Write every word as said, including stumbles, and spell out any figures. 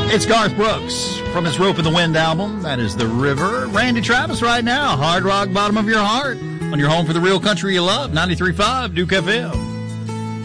It's Garth Brooks from his Rope in the Wind album. That is The River. Randy Travis right now. Hard Rock, Bottom of Your Heart on your home for the real country you love. ninety-three point five Duke F M.